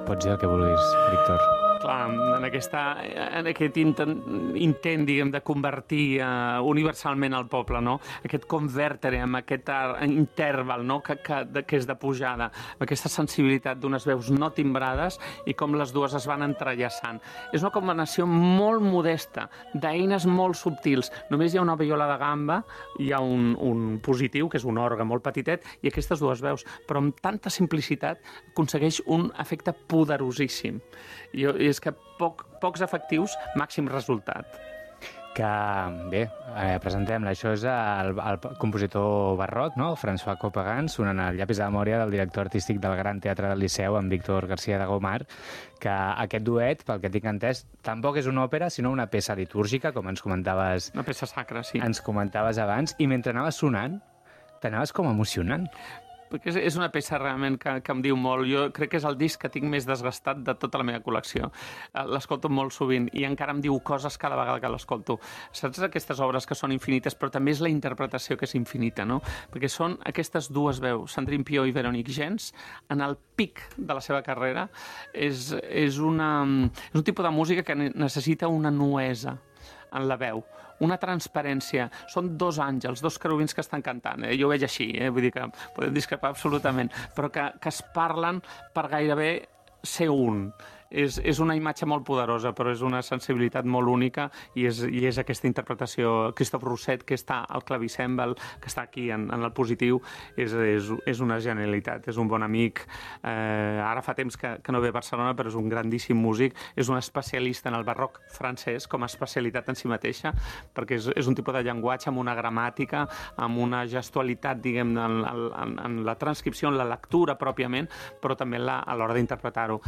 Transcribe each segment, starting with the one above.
Pots dir el que vulguis, Víctor. Clar, en aquest intent, diguem, de convertir universalment el poble, no? Aquest convertere amb aquest interval, no? que és de pujada, amb aquesta sensibilitat d'unes veus no timbrades i com les dues es van entrellaçant. És una combinació molt modesta, d'eines molt subtils. Només hi ha una viola de gamba, hi ha un positiu, que és un òrgan molt petitet, i aquestes dues veus, però amb tanta simplicitat aconsegueix un efecte poderosíssim. I és que pocs efectius, màxim resultat. Que, bé, presentem-la. Això és el compositor barroc, no? François Couperin, sonant el llapis de memòria del director artístic del Gran Teatre del Liceu, amb Víctor García de Gomar, que aquest duet, pel que tinc entès, tampoc és una òpera, sinó una peça litúrgica, com ens comentaves... Una peça sacra, sí. Ens comentaves abans, i mentre anaves sonant, t'anaves com emocionant. Perquè és una peça realment que em diu molt. Jo crec que és el disc que tinc més desgastat de tota la meva col·lecció. L'escolto molt sovint i encara em diu coses cada vegada que l'escolto. Saps aquestes obres que són infinites, però també és la interpretació que és infinita, no? Perquè són aquestes dues veus, Sandrine Piau i Véronique Gens, en el pic de la seva carrera. És un tipus de música que necessita una nuesa en la veu, una transparència. Són dos àngels, dos querubins que estan cantant. Jo ho veig així, vull dir que podem discrepar absolutament, però que es parlen per gairebé ser un. És una imatge molt poderosa, però és una sensibilitat molt única i és aquesta interpretació. Christophe Rousset, que està al clavicèmbal, que està aquí en el positiu, és una genialitat, és un bon amic. Ara fa temps que no ve a Barcelona, però és un grandíssim músic, és un especialista en el barroc francès com a especialitat en si mateixa, perquè és un tipus de llenguatge amb una gramàtica, amb una gestualitat, diguem, en la transcripció, en la lectura pròpiament, però també a l'hora d'interpretar-ho.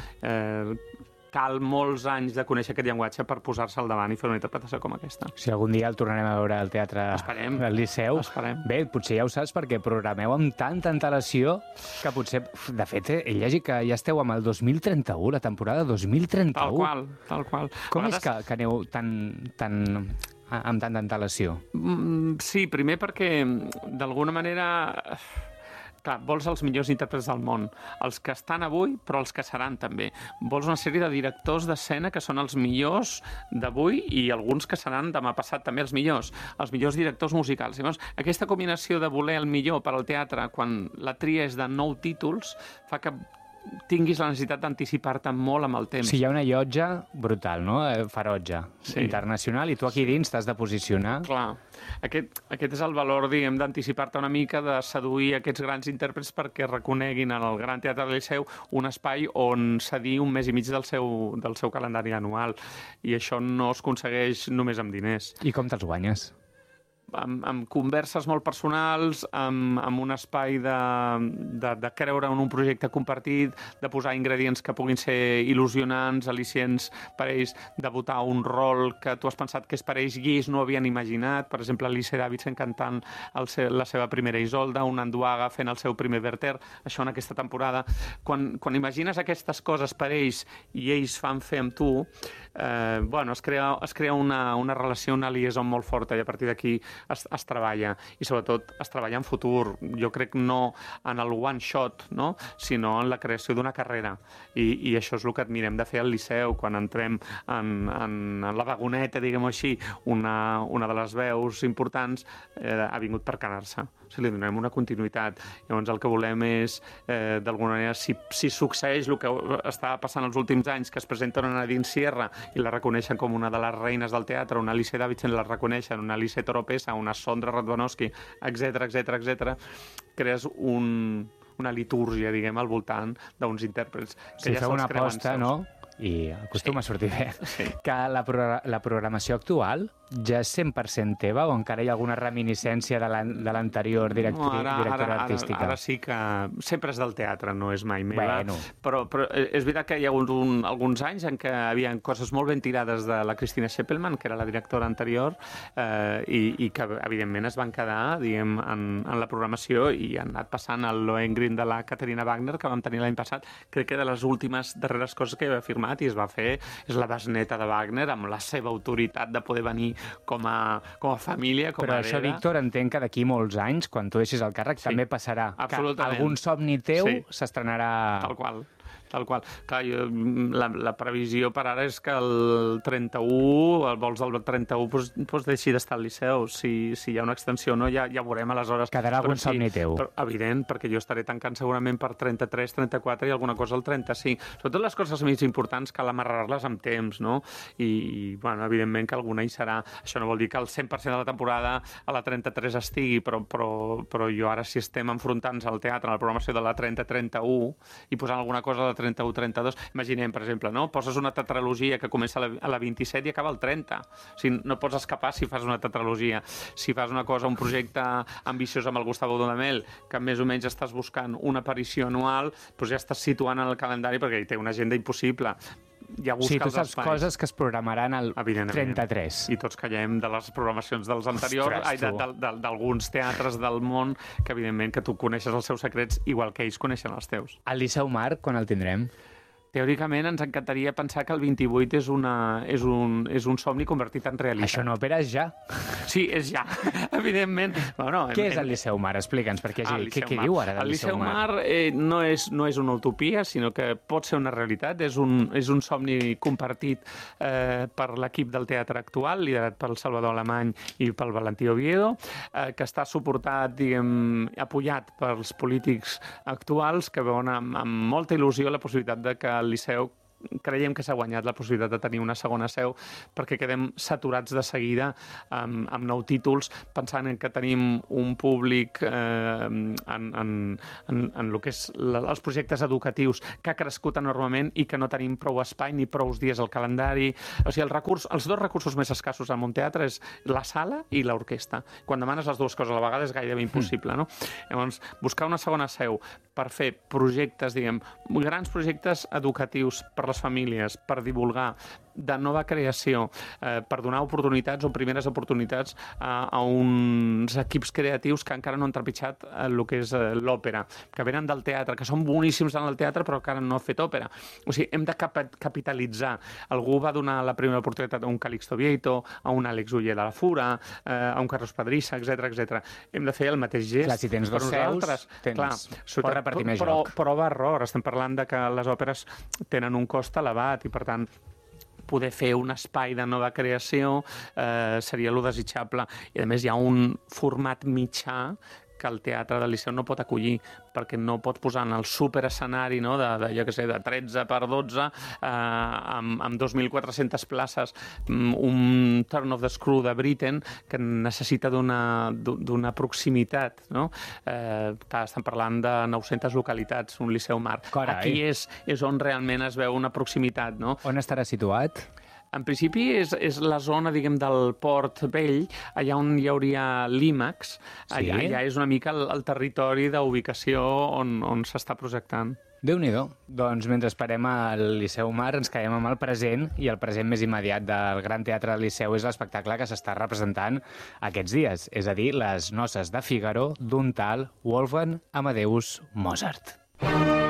Cal molts anys de conèixer aquest llenguatge per posar-se al davant i fer una interpretació com aquesta. Si algun dia el tornarem a veure al Teatre del Liceu, bé, potser ja ho saps perquè programeu amb tanta antelació que potser, de fet, he llegit que ja esteu amb el 2031, la temporada 2031. Tal qual. Com és que aneu amb tanta antelació? Sí, primer perquè, d'alguna manera... Clar, vols els millors intèrprets del món, els que estan avui, però els que seran també. Vols una sèrie de directors d'escena que són els millors d'avui i alguns que seran demà passat també els millors directors musicals. Llavors, aquesta combinació de voler el millor per al teatre quan la tria és de 9 títols fa que tinguis la necessitat d'anticipar-te molt amb el temps. Sí, hi ha una llotja brutal, no? Ferotge, sí. Internacional, i tu aquí dins t'has de posicionar. Clar, aquest és el valor, diguem, d'anticipar-te una mica, de seduir aquests grans intèrprets perquè reconeguin en el Gran Teatre del Liceu un espai on cedir un mes i mig del seu calendari anual. I això no es aconsegueix només amb diners. I com te'ls guanyes? Amb converses molt personals, amb un espai de creure en un projecte compartit, de posar ingredients que puguin ser il·lusionants, al·licients per ells, de votar un rol que tu has pensat que és per ells i ells no havien imaginat. Per exemple, Alice Davidson cantant la seva primera Isolda, un Anduaga fent el seu primer Werther, això en aquesta temporada. Quan imagines aquestes coses per ells i ells fan fer amb tu, es crea una relació, una liaison molt forta, i a partir d'aquí es treballa, i sobretot es treballa en futur. Jo crec no en el one shot, no? Sinó en la creació d'una carrera, i això és el que admirem de fer al Liceu quan entrem en la vagoneta, diguem-ho així. Una de les veus importants ha vingut per quedar-se, o sigui, li donem una continuïtat. Llavors el que volem és, d'alguna manera, si succeeix el que està passant els últims anys, que es presenta una Nadine Sierra i la reconeixen com una de les reines del teatre, una Alice Davidson la reconeixen, una Alice Toropesa, una Sondra Radwanowski, etc., crees una litúrgia, diguem, al voltant d'uns intèrprets que ja feu una se'ls creuen aposta, seus. No? I acostuma a sortir bé. Sí. Que la programació actual ja és 100% teva o encara hi ha alguna reminiscència de l'anterior directora artística? Ara sí que sempre és del teatre, no és mai meva. Bueno. Però és veritat que hi ha hagut alguns anys en què hi havia coses molt ben tirades de la Christina Scheppelmann, que era la directora anterior, i que evidentment es van quedar, diguem, en la programació, i han anat passant el Lohengrin de la Caterina Wagner, que vam tenir l'any passat. Crec que de les últimes darreres coses que havia firmat i es va fer és la besneta de Wagner, amb la seva autoritat de poder venir com a família, com a hereda. Però això, Víctor, entenc que d'aquí molts anys, quan tu deixis el càrrec, també passarà. Que algun somni teu s'estrenarà... Tal qual. Tal qual. Clar, la previsió per ara és que el 31, el vols del 31, doncs deixi d'estar al Liceu. Si hi ha una extensió o no, ja ho veurem aleshores. Quedarà algun somni teu. Però, evident, perquè jo estaré tancant segurament per 33, 34 i alguna cosa al 35. Sobretot les coses més importants cal amarrar-les amb temps, no? I bueno, evidentment que alguna hi serà. Això no vol dir que el 100% de la temporada a la 33 estigui, però jo ara si estem enfrontant-nos al teatre, a la programació de la 30-31 i posant alguna cosa de 31-32, imaginem, per exemple, no? Poses una tetralogia que comença a la 27 i acaba al 30. O sigui, no pots escapar si fas una tetralogia. Si fas una cosa, un projecte ambiciós amb el Gustavo Dudamel, que més o menys estàs buscant una aparició anual, doncs ja estàs situant en el calendari perquè hi té una agenda impossible. Ja busca tu saps espais. Coses que es programaran al 33. I tots callem de les programacions dels anteriors, d'alguns teatres del món, que evidentment que tu coneixes els seus secrets igual que ells coneixen els teus. Al Liceu Mar, quan el tindrem? Teòricament ens encantaria pensar que el 28 és un somni convertit en realitat. Això no opera ja. Sí, és ja, evidentment. Bueno, Què és el Liceu Mar? Explica'ns, perquè què diu ara del Liceu Mar? El Liceu Mar no és una utopia, sinó que pot ser una realitat. És un somni compartit per l'equip del teatre actual, liderat pel Salvador Alemany i pel Valentí Oviedo, que està suportat, apoyat pels polítics actuals, que veuen amb molta il·lusió la possibilitat de que el Liceu creiem que s'ha guanyat la possibilitat de tenir una segona seu perquè quedem saturats de seguida amb nou títols, pensant en que tenim un públic en el que és els projectes educatius que ha crescut enormement i que no tenim prou espai ni prou dies al calendari. O sigui, els dos recursos més escassos al Monteatre és la sala i l'orquestra. Quan demanes les dues coses a la vegada és gairebé impossible, no? Llavors, buscar una segona seu per fer projectes, grans projectes educatius per les famílies, per divulgar, de nova creació, per donar oportunitats o primeres oportunitats a uns equips creatius que encara no han trepitjat el que és l'òpera, que venen del teatre, que són boníssims en el teatre però encara no han fet òpera. O sigui, hem de capitalitzar. Algú va donar la primera oportunitat a un Calixto Vieito, a un Àlex Oller de la Fura, a un Carlos Padrissa, etc. Hem de fer el mateix gest. Clar, si tens dos seus, pots repartir més joc. Prova error. Estem parlant de que les òperes tenen un cost elevat i, per tant, poder fer un espai de nova creació seria lo desitjable. I, a més, hi ha un format mitjà que el teatre del Liceu no pot acollir, perquè no pots posar en el superescenari, no, de 13 per 12, amb 2.400 places, un Turn of the Screw de Britten, que necessita d'una proximitat, no? Estem parlant de 900 localitats, un Liceu Mar. Carai. Aquí és on realment es veu una proximitat, no? On estarà situat? En principi és la zona, del Port Vell, allà on hi hauria l'IMAX. Sí? Allà és una mica el territori d'ubicació on s'està projectant. Déu-n'hi-do. Doncs mentre esperem al Liceu Mar ens quedem amb el present, i el present més immediat del Gran Teatre del Liceu és l'espectacle que s'està representant aquests dies, és a dir, les noces de Fígaro d'un tal Wolfgang Amadeus Mozart.